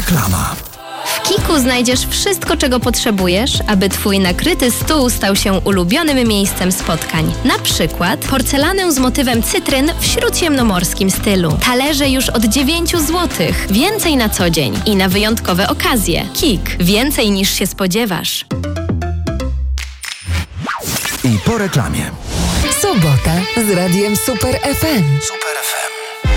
Reklama. W Kiku znajdziesz wszystko, czego potrzebujesz, aby Twój nakryty stół stał się ulubionym miejscem spotkań. Na przykład porcelanę z motywem cytryn w śródziemnomorskim stylu. Talerze już od 9 zł. Więcej na co dzień i na wyjątkowe okazje. Kik. Więcej niż się spodziewasz. I po reklamie. Sobota z Radiem Super FM. Super